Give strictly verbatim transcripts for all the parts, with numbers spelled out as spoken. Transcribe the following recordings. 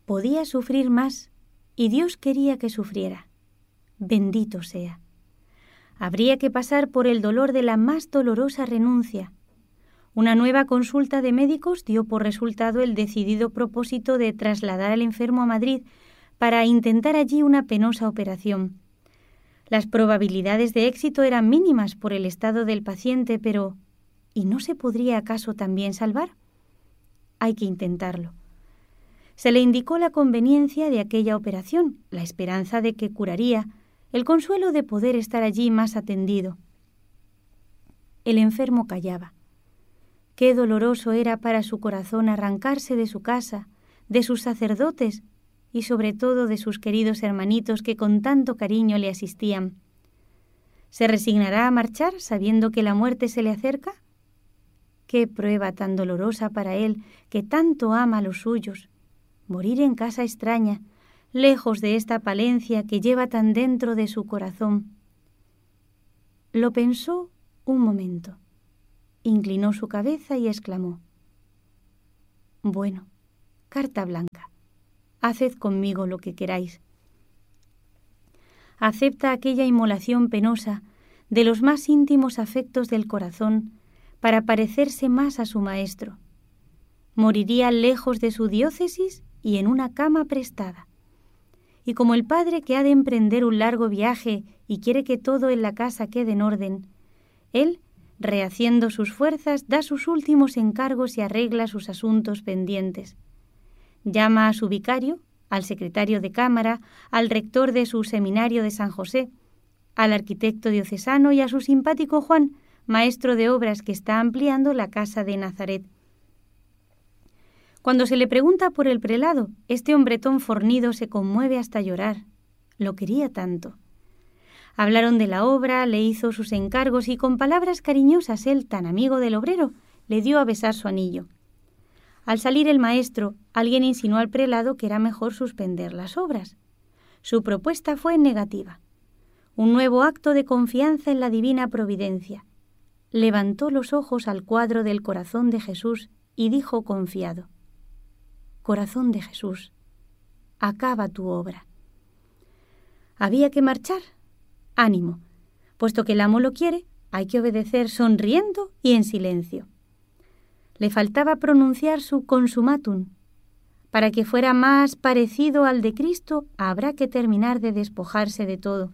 Podía sufrir más y Dios quería que sufriera. Bendito sea. Habría que pasar por el dolor de la más dolorosa renuncia. Una nueva consulta de médicos dio por resultado el decidido propósito de trasladar al enfermo a Madrid para intentar allí una penosa operación. Las probabilidades de éxito eran mínimas por el estado del paciente, pero ¿y no se podría acaso también salvar? Hay que intentarlo. Se le indicó la conveniencia de aquella operación, la esperanza de que curaría, el consuelo de poder estar allí más atendido. El enfermo callaba. Qué doloroso era para su corazón arrancarse de su casa, de sus sacerdotes y sobre todo de sus queridos hermanitos que con tanto cariño le asistían. ¿Se resignará a marchar sabiendo que la muerte se le acerca? Qué prueba tan dolorosa para él que tanto ama a los suyos. Morir en casa extraña, lejos de esta Palencia que lleva tan dentro de su corazón. Lo pensó un momento, inclinó su cabeza y exclamó: «Bueno, carta blanca, haced conmigo lo que queráis». Acepta aquella inmolación penosa de los más íntimos afectos del corazón para parecerse más a su maestro. Moriría lejos de su diócesis y en una cama prestada. Y como el padre que ha de emprender un largo viaje y quiere que todo en la casa quede en orden, él, rehaciendo sus fuerzas, da sus últimos encargos y arregla sus asuntos pendientes. Llama a su vicario, al secretario de cámara, al rector de su seminario de San José, al arquitecto diocesano y a su simpático Juan, maestro de obras que está ampliando la casa de Nazaret. Cuando se le pregunta por el prelado, este hombretón fornido se conmueve hasta llorar. Lo quería tanto. Hablaron de la obra, le hizo sus encargos y con palabras cariñosas él, tan amigo del obrero, le dio a besar su anillo. Al salir el maestro, alguien insinuó al prelado que era mejor suspender las obras. Su propuesta fue negativa. Un nuevo acto de confianza en la divina providencia. Levantó los ojos al cuadro del corazón de Jesús y dijo confiado: «Corazón de Jesús, acaba tu obra». Había que marchar. Ánimo, puesto que el amo lo quiere, hay que obedecer sonriendo y en silencio. Le faltaba pronunciar su consumatum. Para que fuera más parecido al de Cristo, habrá que terminar de despojarse de todo.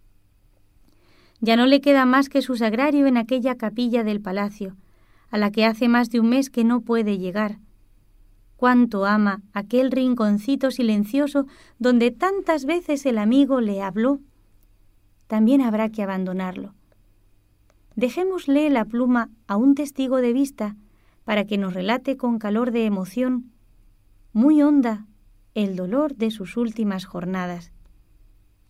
Ya no le queda más que su sagrario en aquella capilla del palacio, a la que hace más de un mes que no puede llegar. Cuánto ama aquel rinconcito silencioso donde tantas veces el amigo le habló. También habrá que abandonarlo. Dejémosle la pluma a un testigo de vista para que nos relate con calor de emoción, muy honda, el dolor de sus últimas jornadas.